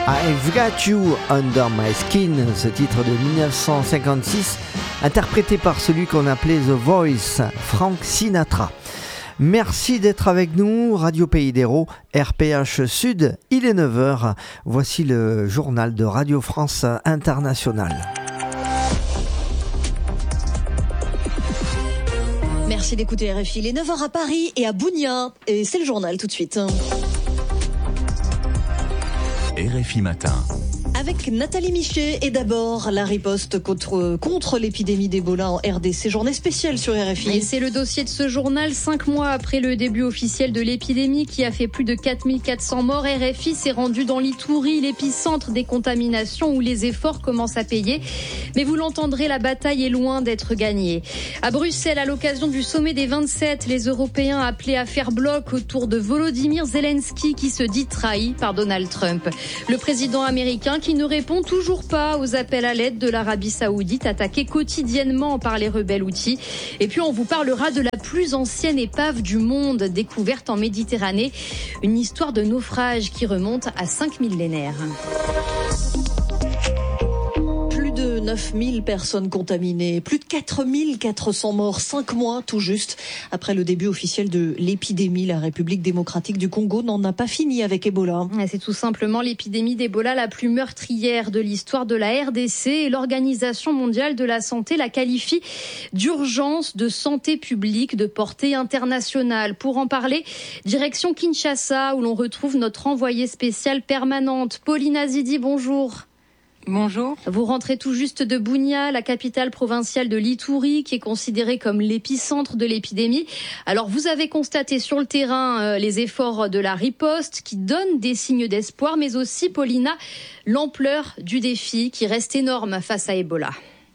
I've Got You Under My Skin, ce titre de 1956, interprété par celui qu'on appelait The Voice, Frank Sinatra. Merci d'être avec nous, Radio Pays d'Hérault, RPH Sud, il est 9h. Voici le journal de Radio France Internationale. Merci d'écouter RFI, il est 9h à Paris et à Bounia. Et c'est le journal tout de suite. RFI Matin. Avec Nathalie Michet et d'abord la riposte contre l'épidémie d'Ebola en RDC. Journée spéciale sur RFI. Et c'est le dossier de ce journal. 5 mois après le début officiel de l'épidémie qui a fait plus de 4400 morts, RFI s'est rendu dans l'Itourie, l'épicentre des contaminations où les efforts commencent à payer. Mais vous l'entendrez, la bataille est loin d'être gagnée. À Bruxelles, à l'occasion du sommet des 27, les Européens appelaient à faire bloc autour de Volodymyr Zelensky qui se dit trahi par Donald Trump. Le président américain qui ne répond toujours pas aux appels à l'aide de l'Arabie Saoudite, attaquée quotidiennement par les rebelles houthis. Et puis on vous parlera de la plus ancienne épave du monde découverte en Méditerranée. Une histoire de naufrage qui remonte à 5 millénaires. 9000 personnes contaminées, plus de 4400 morts, 5 mois tout juste après le début officiel de l'épidémie. La République démocratique du Congo n'en a pas fini avec Ebola. C'est tout simplement l'épidémie d'Ebola la plus meurtrière de l'histoire de la RDC et l'Organisation mondiale de la santé la qualifie d'urgence de santé publique de portée internationale. Pour en parler, direction Kinshasa où l'on retrouve notre envoyée spéciale permanente, Pauline Azidi, bonjour. Bonjour. Vous rentrez tout juste de Bounia, la capitale provinciale de l'Itourie, qui est considérée comme l'épicentre de l'épidémie. Alors, vous avez constaté sur le terrain les efforts de la riposte qui donnent des signes d'espoir, mais aussi, Paulina, l'ampleur du défi qui reste énorme face à Ebola.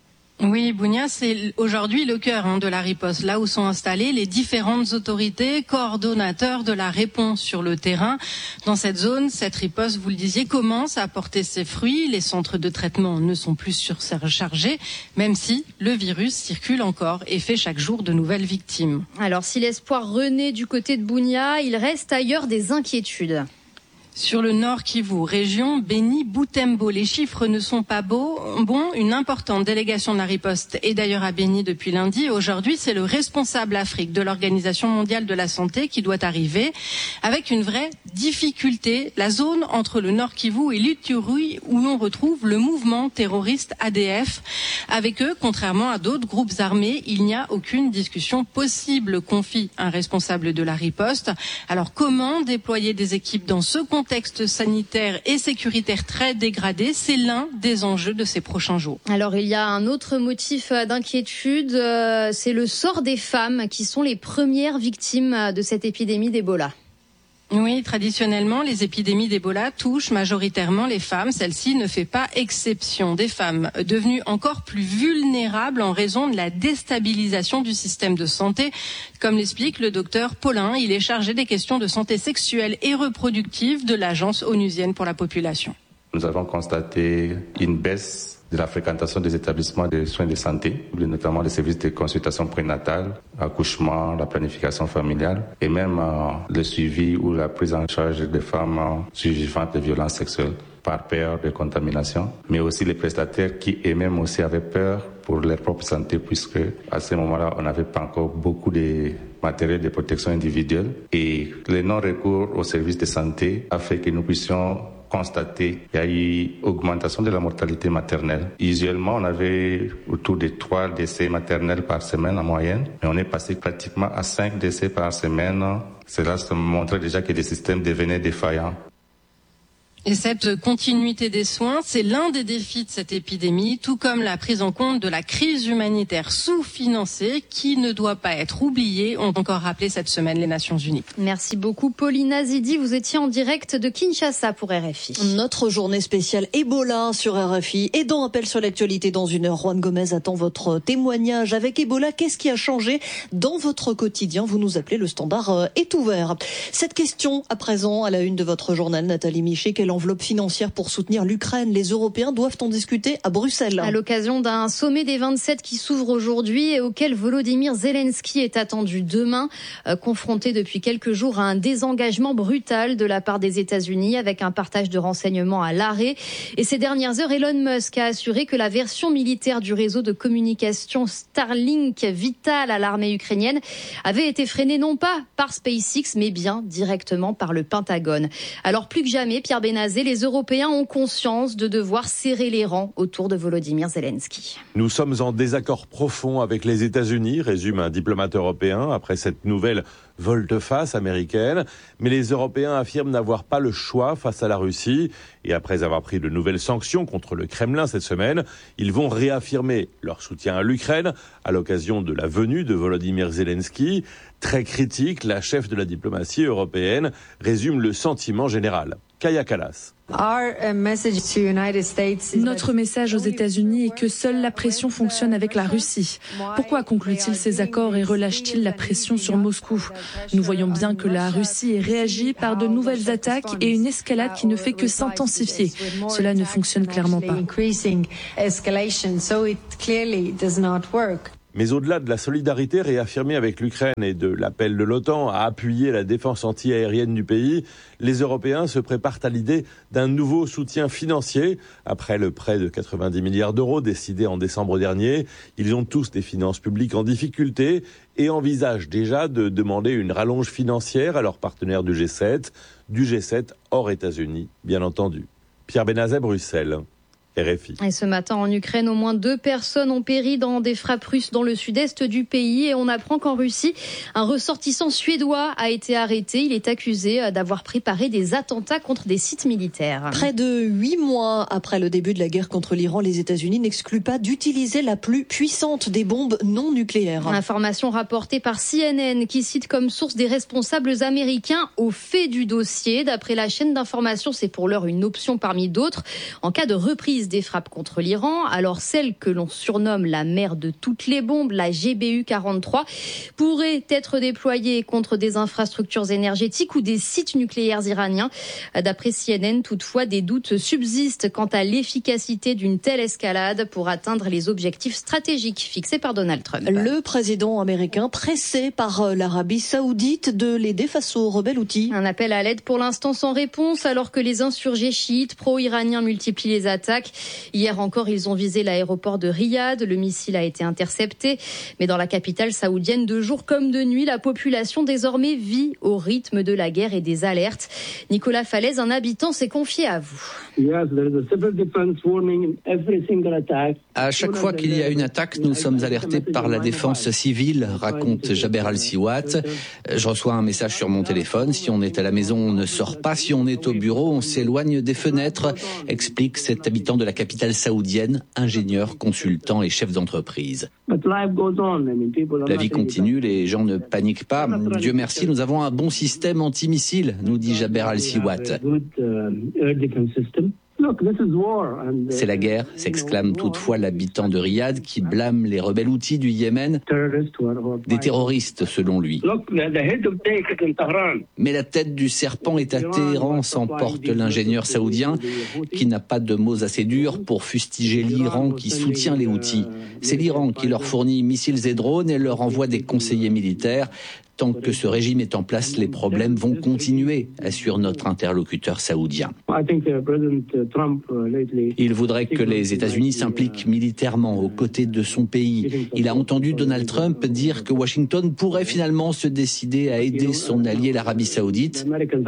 Oui, Bounia, c'est aujourd'hui le cœur de la riposte, là où sont installées les différentes autorités, coordonnateurs de la réponse sur le terrain. Dans cette zone, cette riposte, vous le disiez, commence à porter ses fruits. Les centres de traitement ne sont plus surchargés, même si le virus circule encore et fait chaque jour de nouvelles victimes. Alors, si l'espoir renaît du côté de Bounia, il reste ailleurs des inquiétudes. Sur le Nord Kivu, région Béni-Boutembo, les chiffres ne sont pas bons. Une importante délégation de la riposte est d'ailleurs à Béni depuis lundi. Aujourd'hui, c'est le responsable Afrique de l'Organisation mondiale de la santé qui doit arriver avec une vraie difficulté. La zone entre le Nord Kivu et l'Ituri où l'on retrouve le mouvement terroriste ADF. Avec eux, contrairement à d'autres groupes armés, il n'y a aucune discussion possible, confie un responsable de la riposte. Alors comment déployer des équipes dans ce contexte sanitaire et sécuritaire très dégradé, c'est l'un des enjeux de ces prochains jours. Alors il y a un autre motif d'inquiétude, c'est le sort des femmes qui sont les premières victimes de cette épidémie d'Ebola. Oui, traditionnellement, les épidémies d'Ebola touchent majoritairement les femmes. Celle-ci ne fait pas exception. Des femmes devenues encore plus vulnérables en raison de la déstabilisation du système de santé. Comme l'explique le docteur Paulin, il est chargé des questions de santé sexuelle et reproductive de l'Agence onusienne pour la population. Nous avons constaté une baisse de la fréquentation des établissements de soins de santé, notamment les services de consultation prénatale, accouchement, la planification familiale et même le suivi ou la prise en charge des femmes survivantes de violences sexuelles par peur de contamination, mais aussi les prestataires qui eux-mêmes aussi avaient peur pour leur propre santé puisque à ce moment-là, on n'avait pas encore beaucoup de matériel de protection individuelle et le non-recours aux services de santé a fait que nous puissions constater qu'il y a eu augmentation de la mortalité maternelle. Usuellement, on avait autour de 3 décès maternels par semaine en moyenne, mais on est passé pratiquement à 5 décès par semaine. Cela montrait déjà que les systèmes devenaient défaillants. Et cette continuité des soins, c'est l'un des défis de cette épidémie, tout comme la prise en compte de la crise humanitaire sous-financée qui ne doit pas être oubliée, ont encore rappelé cette semaine les Nations Unies. Merci beaucoup Pauline Azidi, vous étiez en direct de Kinshasa pour RFI. Notre journée spéciale Ebola sur RFI et dans Appel sur l'actualité dans une heure. Juan Gomez attend votre témoignage avec Ebola. Qu'est-ce qui a changé dans votre quotidien? Vous nous appelez, le standard est ouvert. Cette question à présent à la une de votre journal, Nathalie Michet, quelle nouvelle enveloppe financière pour soutenir l'Ukraine. Les Européens doivent en discuter à Bruxelles. À l'occasion d'un sommet des 27 qui s'ouvre aujourd'hui et auquel Volodymyr Zelensky est attendu demain, confronté depuis quelques jours à un désengagement brutal de la part des États-Unis avec un partage de renseignements à l'arrêt. Et ces dernières heures, Elon Musk a assuré que la version militaire du réseau de communication Starlink vitale à l'armée ukrainienne avait été freinée non pas par SpaceX mais bien directement par le Pentagone. Alors plus que jamais, Pierre Benazet, les Européens ont conscience de devoir serrer les rangs autour de Volodymyr Zelensky. Nous sommes en désaccord profond avec les États-Unis, résume un diplomate européen après cette nouvelle volte-face américaine. Mais les Européens affirment n'avoir pas le choix face à la Russie. Et après avoir pris de nouvelles sanctions contre le Kremlin cette semaine, ils vont réaffirmer leur soutien à l'Ukraine à l'occasion de la venue de Volodymyr Zelensky. Très critique, la chef de la diplomatie européenne résume le sentiment général. Kaya Kallas. Notre message aux États-Unis est que seule la pression fonctionne avec la Russie. Pourquoi conclut-il ces accords et relâche-t-il la pression sur Moscou ? Nous voyons bien que la Russie réagit par de nouvelles attaques et une escalade qui ne fait que s'intensifier. Cela ne fonctionne clairement pas. Mais au-delà de la solidarité réaffirmée avec l'Ukraine et de l'appel de l'OTAN à appuyer la défense anti-aérienne du pays, les Européens se préparent à l'idée d'un nouveau soutien financier. Après le prêt de 90 milliards d'euros décidé en décembre dernier, ils ont tous des finances publiques en difficulté et envisagent déjà de demander une rallonge financière à leurs partenaires du G7 hors États-Unis, bien entendu. Pierre Benazet, Bruxelles. RFI. Et ce matin en Ukraine, au moins 2 personnes ont péri dans des frappes russes dans le sud-est du pays. Et on apprend qu'en Russie, un ressortissant suédois a été arrêté. Il est accusé d'avoir préparé des attentats contre des sites militaires. Près de 8 mois après le début de la guerre contre l'Iran, les États-Unis n'excluent pas d'utiliser la plus puissante des bombes non nucléaires. Information rapportée par CNN qui cite comme source des responsables américains au fait du dossier. D'après la chaîne d'information, c'est pour l'heure une option parmi d'autres en cas de reprise des frappes contre l'Iran. Alors celle que l'on surnomme la mère de toutes les bombes, la GBU-43, pourrait être déployée contre des infrastructures énergétiques ou des sites nucléaires iraniens. D'après CNN, toutefois, des doutes subsistent quant à l'efficacité d'une telle escalade pour atteindre les objectifs stratégiques fixés par Donald Trump. Le président américain pressé par l'Arabie Saoudite de l'aider face aux rebelles houthis. Un appel à l'aide pour l'instant sans réponse alors que les insurgés chiites pro-iraniens multiplient les attaques. Hier encore, ils ont visé l'aéroport de Riyad. Le missile a été intercepté. Mais dans la capitale saoudienne, de jour comme de nuit, la population désormais vit au rythme de la guerre et des alertes. Nicolas Falaise, un habitant, s'est confié à vous. À chaque fois qu'il y a une attaque, nous sommes alertés par la défense civile, raconte Jaber Al-Siwat. Je reçois un message sur mon téléphone. Si on est à la maison, on ne sort pas. Si on est au bureau, on s'éloigne des fenêtres, explique cet habitant de la capitale saoudienne, ingénieur, consultant et chef d'entreprise. La vie continue, les gens ne paniquent pas. Dieu merci, nous avons un bon système antimissile, nous dit Jaber Al-Siwat. C'est la guerre, s'exclame toutefois l'habitant de Riyad qui blâme les rebelles houthis du Yémen, des terroristes selon lui. Mais la tête du serpent est à Téhéran, s'emporte l'ingénieur saoudien qui n'a pas de mots assez durs pour fustiger l'Iran qui soutient les houthis. C'est l'Iran qui leur fournit missiles et drones et leur envoie des conseillers militaires. Tant que ce régime est en place, les problèmes vont continuer, assure notre interlocuteur saoudien. Il voudrait que les États-Unis s'impliquent militairement aux côtés de son pays. Il a entendu Donald Trump dire que Washington pourrait finalement se décider à aider son allié l'Arabie Saoudite.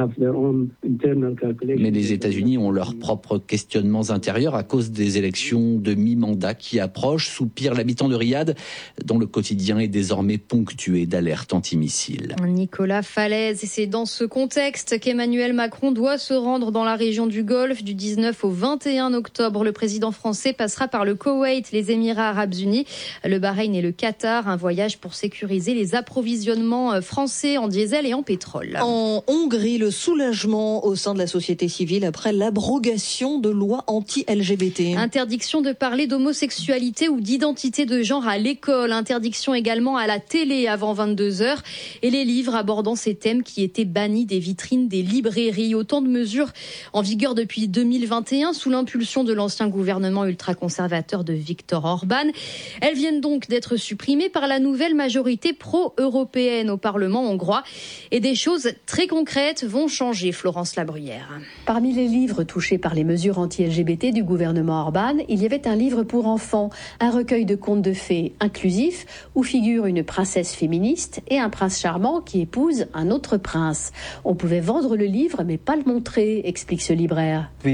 Mais les États-Unis ont leurs propres questionnements intérieurs à cause des élections de mi-mandat qui approchent, soupire l'habitant de Riyad, dont le quotidien est désormais ponctué d'alertes antimissiles. Nicolas Falaise, et c'est dans ce contexte qu'Emmanuel Macron doit se rendre dans la région du Golfe du 19 au 21 octobre. Le président français passera par le Koweït, les Émirats Arabes Unis, le Bahreïn et le Qatar. Un voyage pour sécuriser les approvisionnements français en diesel et en pétrole. En Hongrie, le soulagement au sein de la société civile après l'abrogation de lois anti-LGBT. Interdiction de parler d'homosexualité ou d'identité de genre à l'école. Interdiction également à la télé avant 22h. et les livres abordant ces thèmes qui étaient bannis des vitrines des librairies. Autant de mesures en vigueur depuis 2021 sous l'impulsion de l'ancien gouvernement ultra-conservateur de Viktor Orban. Elles viennent donc d'être supprimées par la nouvelle majorité pro-européenne au Parlement hongrois. Et des choses très concrètes vont changer, Florence Labruyère. Parmi les livres touchés par les mesures anti-LGBT du gouvernement Orban, il y avait un livre pour enfants, un recueil de contes de fées inclusif où figure une princesse féministe et un prince charmant qui épouse un autre prince. On pouvait vendre le livre mais pas le montrer, explique ce libraire. On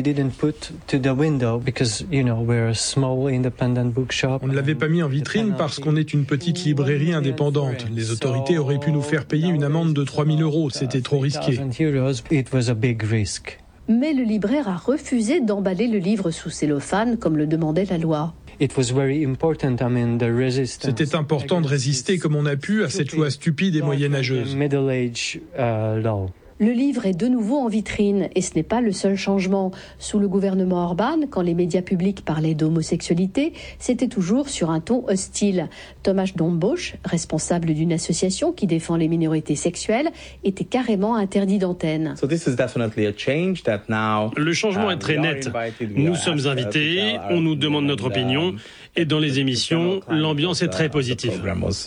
ne l'avait pas mis en vitrine parce qu'on est une petite librairie indépendante. Les autorités auraient pu nous faire payer une amende de 3 000 €. C'était trop risqué. Mais le libraire a refusé d'emballer le livre sous cellophane comme le demandait la loi. C'était important de résister comme on a pu à cette loi stupide et moyenâgeuse. Le livre est de nouveau en vitrine et ce n'est pas le seul changement. Sous le gouvernement Orban, quand les médias publics parlaient d'homosexualité, c'était toujours sur un ton hostile. Tomasz Dąbos, responsable d'une association qui défend les minorités sexuelles, était carrément interdit d'antenne. Le changement est très net. Nous sommes invités, on nous demande notre opinion et dans les émissions, l'ambiance est très positive.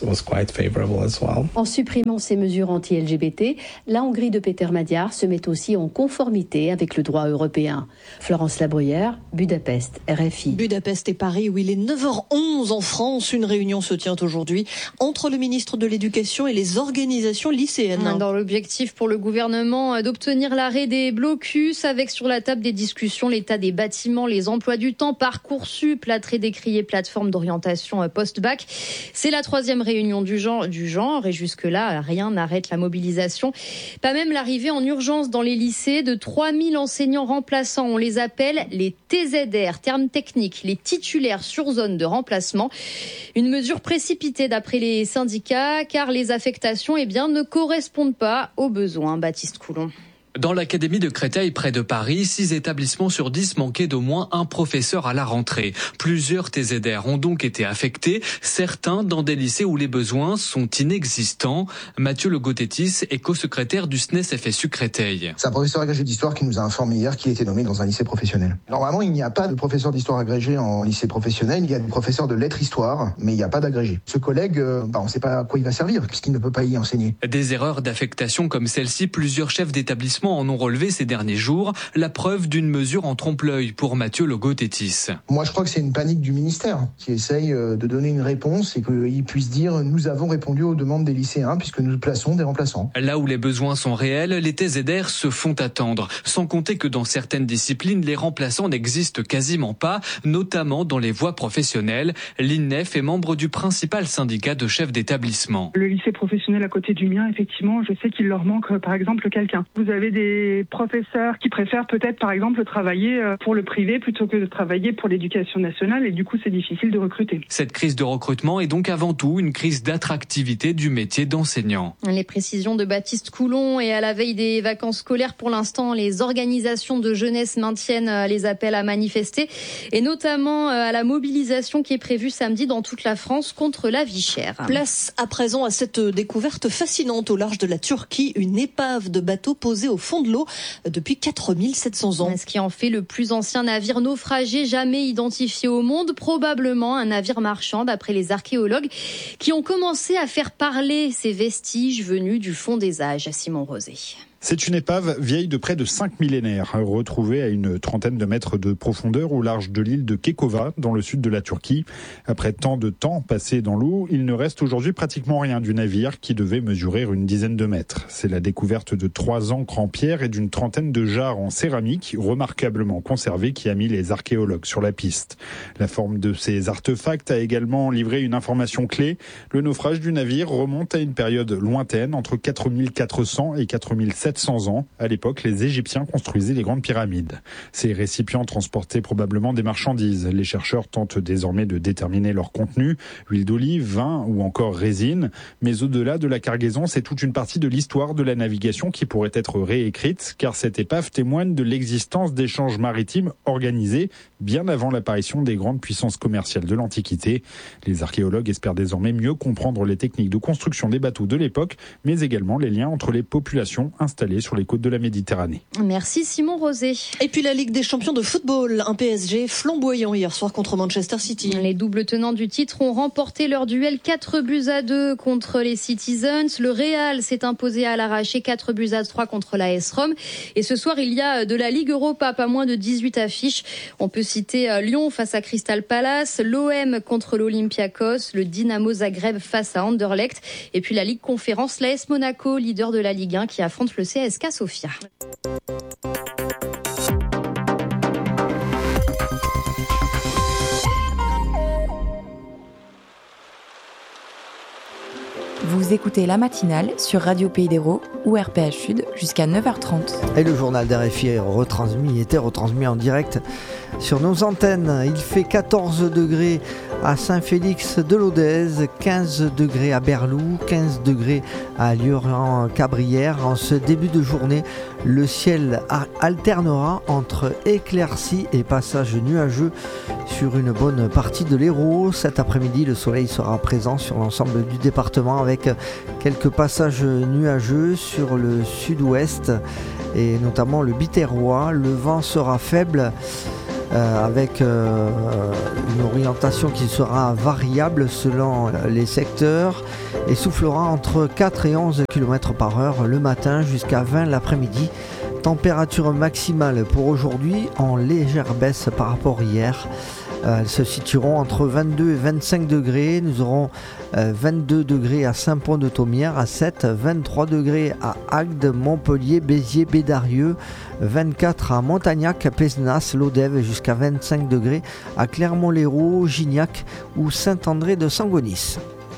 En supprimant ces mesures anti-LGBT, la Hongrie de Péter Magyar se met aussi en conformité avec le droit européen. Florence Labruyère, Budapest, RFI. Budapest et Paris, où il est 9h11 en France. Une réunion se tient aujourd'hui entre le ministre de l'Éducation et les organisations lycéennes. Dans l'objectif pour le gouvernement d'obtenir l'arrêt des blocus, avec sur la table des discussions l'état des bâtiments, les emplois du temps, Parcoursup, la très décriée plateforme d'orientation post-bac. C'est la 3e réunion du genre et jusque-là, rien n'arrête la mobilisation. Pas même l'arrivée en urgence dans les lycées de 3000 enseignants remplaçants. On les appelle les TZR, terme technique, les titulaires sur zone de remplacement. Une mesure précipitée d'après les syndicats, car les affectations ne correspondent pas aux besoins. Baptiste Coulon. Dans l'académie de Créteil, près de Paris, 6 établissements sur 10 manquaient d'au moins un professeur à la rentrée. Plusieurs TZR ont donc été affectés, certains dans des lycées où les besoins sont inexistants. Mathieu Le Gautétis est co-secrétaire du SNES FSU Créteil. C'est un professeur agrégé d'histoire qui nous a informé hier qu'il était nommé dans un lycée professionnel. Normalement, il n'y a pas de professeur d'histoire agrégé en lycée professionnel, il y a des professeurs de lettres histoire, mais il n'y a pas d'agrégé. Ce collègue, on ne sait pas à quoi il va servir, puisqu'il ne peut pas y enseigner. Des erreurs d'affectation comme celle-ci, plusieurs chefs d'établissement en ont relevé ces derniers jours, la preuve d'une mesure en trompe-l'œil pour Mathieu Le Gautétis. Moi, je crois que c'est une panique du ministère qui essaye de donner une réponse et qu'il puisse dire « nous avons répondu aux demandes des lycéens puisque nous plaçons des remplaçants ». Là où les besoins sont réels, les TZR se font attendre. Sans compter que dans certaines disciplines, les remplaçants n'existent quasiment pas, notamment dans les voies professionnelles. L'INEF est membre du principal syndicat de chefs d'établissement. Le lycée professionnel à côté du mien, effectivement, je sais qu'il leur manque par exemple quelqu'un. Vous avez des professeurs qui préfèrent peut-être par exemple travailler pour le privé plutôt que de travailler pour l'éducation nationale et du coup c'est difficile de recruter. Cette crise de recrutement est donc avant tout une crise d'attractivité du métier d'enseignant. Les précisions de Baptiste Coulon et à la veille des vacances scolaires pour l'instant, les organisations de jeunesse maintiennent les appels à manifester et notamment à la mobilisation qui est prévue samedi dans toute la France contre la vie chère. Place à présent à cette découverte fascinante au large de la Turquie, une épave de bateau posée au fond de l'eau depuis 4700 ans. Ce qui en fait le plus ancien navire naufragé jamais identifié au monde, probablement un navire marchand d'après les archéologues qui ont commencé à faire parler ces vestiges venus du fond des âges. Simon Rosé. C'est une épave vieille de près de 5 millénaires, retrouvée à une trentaine de mètres de profondeur au large de l'île de Kekova, dans le sud de la Turquie. Après tant de temps passé dans l'eau, il ne reste aujourd'hui pratiquement rien du navire qui devait mesurer une dizaine de mètres. C'est la découverte de 3 ancres en pierre et d'une trentaine de jarres en céramique, remarquablement conservées, qui a mis les archéologues sur la piste. La forme de ces artefacts a également livré une information clé. Le naufrage du navire remonte à une période lointaine, entre 4400 et 4700 700 ans. À l'époque, les Égyptiens construisaient les grandes pyramides. Ces récipients transportaient probablement des marchandises. Les chercheurs tentent désormais de déterminer leur contenu, huile d'olive, vin ou encore résine. Mais au-delà de la cargaison, c'est toute une partie de l'histoire de la navigation qui pourrait être réécrite, car cette épave témoigne de l'existence d'échanges maritimes organisés bien avant l'apparition des grandes puissances commerciales de l'Antiquité. Les archéologues espèrent désormais mieux comprendre les techniques de construction des bateaux de l'époque, mais également les liens entre les populations installées sur les côtes de la Méditerranée. Merci Simon Rosé. Et puis la Ligue des champions de football, un PSG flamboyant hier soir contre Manchester City. Les doubles tenants du titre ont remporté leur duel 4-2 contre les Citizens. Le Real s'est imposé à l'arraché 4-3 contre l'AS Rome. Et ce soir, il y a de la Ligue Europa, pas moins de 18 affiches. On peut citer Lyon face à Crystal Palace, l'OM contre l'Olympiakos, le Dynamo Zagreb face à Anderlecht. Et puis la Ligue Conférence, l'AS Monaco, leader de la Ligue 1, qui affronte le CSKA Sofia. Vous écoutez La Matinale sur Radio Pays d'Hérault ou RPH Sud jusqu'à 9h30. Et le journal d'RFI était retransmis en direct sur nos antennes. Il fait 14 degrés à Saint-Félix-de-Lodèze, 15 degrés à Berlou, 15 degrés à Lioran-Cabrières. En ce début de journée, le ciel alternera entre éclaircies et passages nuageux sur une bonne partie de l'Hérault. Cet après-midi, le soleil sera présent sur l'ensemble du département avec quelques passages nuageux sur le sud-ouest et notamment le Biterrois. Le vent sera faible avec une orientation qui sera variable selon les secteurs et soufflera entre 4 et 11 km par heure le matin jusqu'à 20 l'après-midi. Température maximale pour aujourd'hui en légère baisse par rapport hier. Elles se situeront entre 22 et 25 degrés. Nous aurons 22 degrés à Saint-Pont-de-Thomières, à 7, 23 degrés à Agde, Montpellier, Béziers, Bédarieux, 24 à Montagnac, Pézenas, Lodève, jusqu'à 25 degrés à Clermont-Lérault, Gignac ou Saint-André de Sangonis.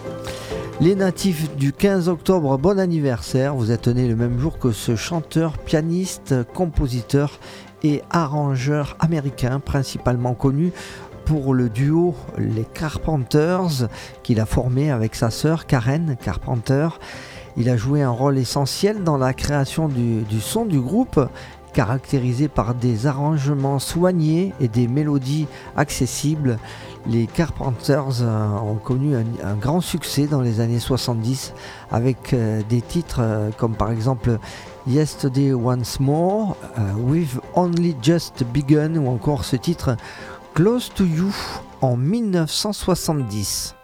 Les natifs du 15 octobre, bon anniversaire. Vous êtes nés le même jour que ce chanteur, pianiste, compositeur et arrangeur américain, principalement connu pour le duo Les Carpenters qu'il a formé avec sa sœur Karen Carpenter. Il a joué un rôle essentiel dans la création du son du groupe, caractérisé par des arrangements soignés et des mélodies accessibles. Les Carpenters ont connu un grand succès dans les années 70 avec des titres comme par exemple Yesterday Once More, We've Only Just Begun ou encore ce titre Close to You en 1970.